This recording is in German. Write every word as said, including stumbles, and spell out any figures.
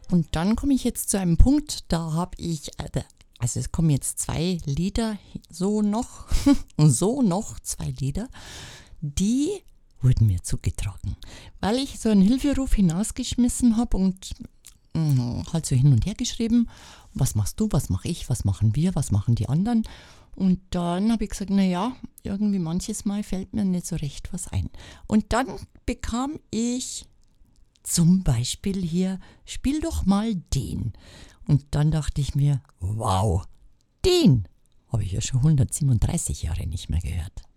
Und dann komme ich jetzt zu einem Punkt, da habe ich, äh, also es kommen jetzt zwei Lieder, so noch, und so noch zwei Lieder, die wurden mir zugetragen, weil ich so einen Hilferuf hinausgeschmissen habe und mh, halt so hin und her geschrieben, was machst du, was mache ich, was machen wir, was machen die anderen. Und dann habe ich gesagt, naja, irgendwie manches Mal fällt mir nicht so recht was ein. Und dann bekam ich zum Beispiel hier, spiel doch mal den. Und dann dachte ich mir, wow, den habe ich ja schon hundertsiebenunddreißig Jahre nicht mehr gehört.